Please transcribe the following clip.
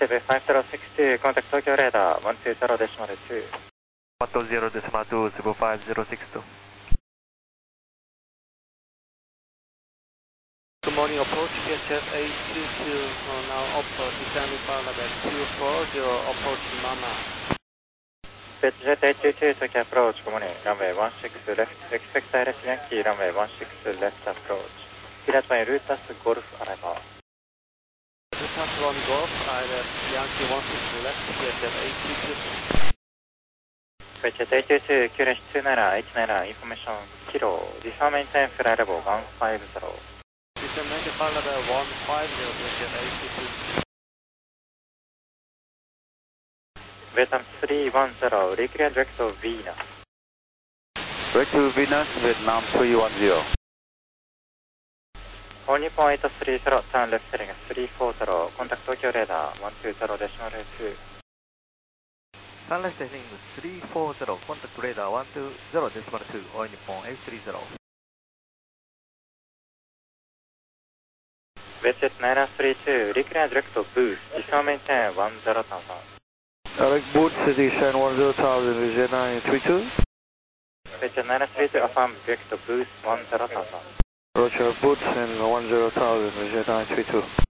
5062, contact Tokyo radar 120.2. 120.2, Good morning, approach VHF 822, now approach descending flight level 240, approach Mama. VHF 822, Tokyo approach, good morning, runway 16 left, expect direct Yankee, runway 16 left approach. Pilot by Rutas Golf arrival. Rutas 1 Golf, Yankee 16 left, VHF 822. VHF 822, QNH 2789, information kilo, disarm maintain flight level 150. Descend flight level 150, VHF 822. Vietnam 310, reclear direct to Venus. Direct to Venus, Vietnam 310. All Nippon 830, turn left heading 340, contact Tokyo radar 120.2. Turn left heading 340, contact radar 120.2, All Nippon 830. VHF 932, reclear direct to boost, disarm maintain 10,000. Direct boots, descend 10,000, VJ 932. VHF 932, affirm direct to boost 10,000. Roger, boots and 10,000, VJ 932.